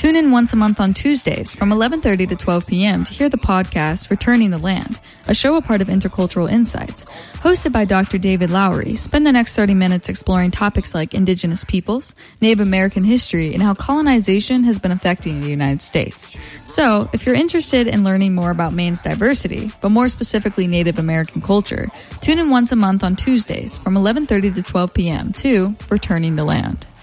Tune in once a month on Tuesdays from 11:30 to 12 p.m. to hear the podcast Returning the Land, a show a part of Intercultural Insights. Hosted by Dr. David Lowery, spend the next 30 minutes exploring topics like Indigenous peoples, Native American history, and how colonization has been affecting the United States. So, if you're interested in learning more about Maine's diversity, but more specifically Native American culture, tune in once a month on Tuesdays from 11:30 to 12 p.m. to Returning the Land.